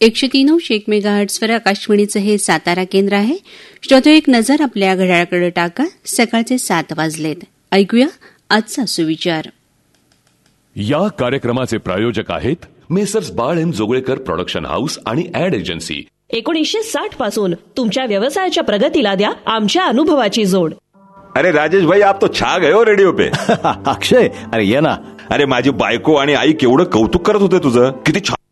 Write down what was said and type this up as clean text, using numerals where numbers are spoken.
103 मेगाहर्ट्झवर आकाशवाणीचं हे सातारा केंद्र आहे. श्रोतो, एक नजर आपल्या घड्याळाकडे टाका. सकाळचे 7 वाजलेत. ऐकूया आजचा सुविचार. या कार्यक्रमाचे प्रायोजक आहेत मेसर्स बाळ एम जोगळेकर प्रोडक्शन हाऊस आणि ऍड एजन्सी. 1960 पासून तुमच्या व्यवसायाच्या प्रगतीला द्या आमच्या अनुभवाची जोड. अरे राजेश भाई, आप तो छा गए हो रेडिओ पे. अक्षय, अरे ये ना. अरे माझी बायको आणि आई केवढं कौतुक करत होते तुझं. किती छान